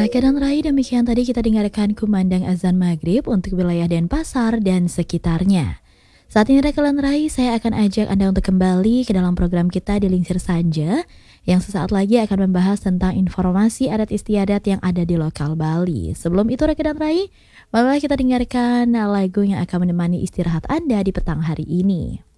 Raka dan Rai, demikian tadi kita dengarkan kumandang azan maghrib untuk wilayah Denpasar dan sekitarnya. Saat ini Raka dan Rai, saya akan ajak Anda untuk kembali ke dalam program kita Dielingsir Saja, yang sesaat lagi akan membahas tentang informasi adat istiadat yang ada di lokal Bali. Sebelum itu Raka dan Rai, marilah kita dengarkan lagu yang akan menemani istirahat Anda di petang hari ini.